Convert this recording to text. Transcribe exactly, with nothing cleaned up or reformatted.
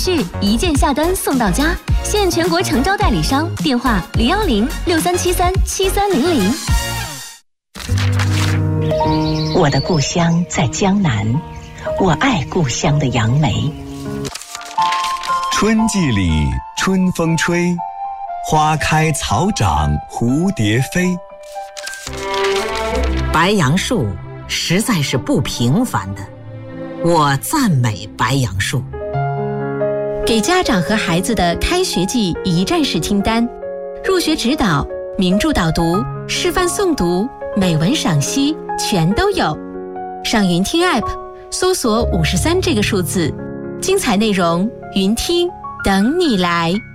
序，一键下单送到家，现全国诚招代理商，电话零幺零六三七三七三零零。 我的故乡在江南，我爱故乡的杨梅。 春季里春风吹，花开草长蝴蝶飞。 白杨树实在是不平凡的，我赞美白杨树。 给家长和孩子的开学季一站式听单，入学指导、名著导读、示范诵读、美文赏析全都有。上云听 App 搜索五十三这个数字，精彩内容云听等你来。